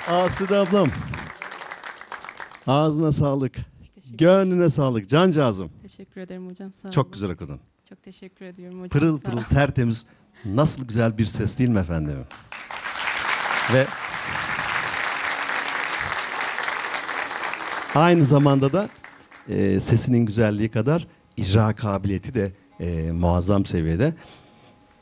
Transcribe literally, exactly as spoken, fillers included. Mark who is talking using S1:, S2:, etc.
S1: Asude ablam. Ağzına sağlık. Gönlüne sağlık. Cancağızım.
S2: Teşekkür ederim hocam. Sağ olun.
S1: Çok güzel okudun.
S2: Çok teşekkür ediyorum hocam.
S1: Pırıl
S2: Sağ
S1: pırıl
S2: olun.
S1: tertemiz. Nasıl güzel bir ses değil mi efendim? Ve aynı zamanda da e, sesinin güzelliği kadar icra kabiliyeti de e, muazzam seviyede.